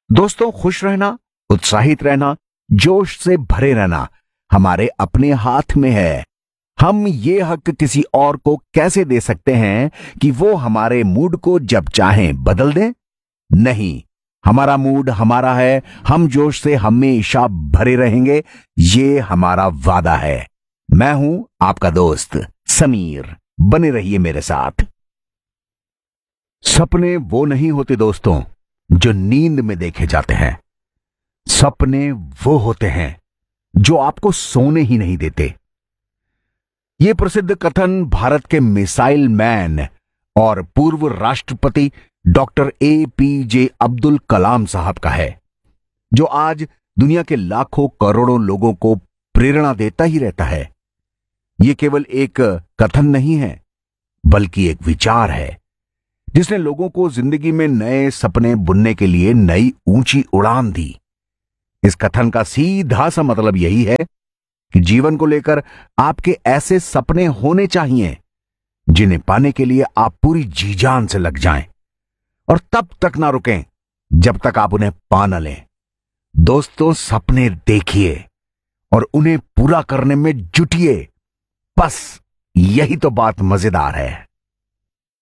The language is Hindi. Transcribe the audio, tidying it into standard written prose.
दोस्तों, खुश रहना, उत्साहित रहना, जोश से भरे रहना हमारे अपने हाथ में है। हम ये हक किसी और को कैसे दे सकते हैं कि वो हमारे मूड को जब चाहें बदल दें? नहीं, हमारा मूड हमारा है, हम जोश से हमेशा भरे रहेंगे, ये हमारा वादा है। मैं हूं आपका दोस्त समीर, बने रहिए मेरे साथ। सपने वो नहीं होते दोस्तों जो नींद में देखे जाते हैं। सपने वो होते हैं जो आपको सोने ही नहीं देते। यह प्रसिद्ध कथन भारत के मिसाइल मैन और पूर्व राष्ट्रपति डॉक्टर APJ अब्दुल कलाम साहब का है, जो आज दुनिया के लाखों करोड़ों लोगों को प्रेरणा देता ही रहता है। यह केवल एक कथन नहीं है, बल्कि एक विचार है जिसने लोगों को जिंदगी में नए सपने बुनने के लिए नई ऊंची उड़ान दी। इस कथन का सीधा सा मतलब यही है कि जीवन को लेकर आपके ऐसे सपने होने चाहिए जिन्हें पाने के लिए आप पूरी जी जान से लग जाएं और तब तक ना रुकें जब तक आप उन्हें पा न लें। दोस्तों, सपने देखिए और उन्हें पूरा करने में जुटिए। बस यही तो बात मजेदार है।